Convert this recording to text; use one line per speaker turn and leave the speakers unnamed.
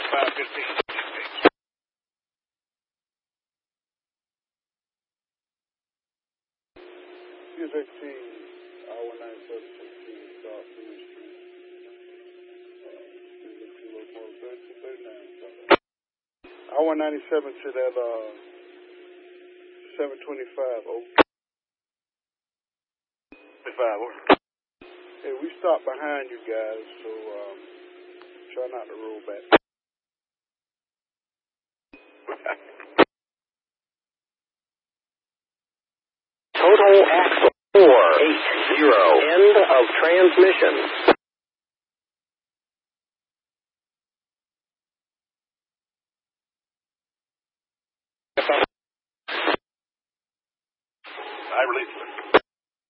Use 18, hour 9716, South Main Street. Hour 97 to that 725. Oh. 25. Hey, we stopped behind you guys, so try not to roll back.
Total axle 480. End of transmission.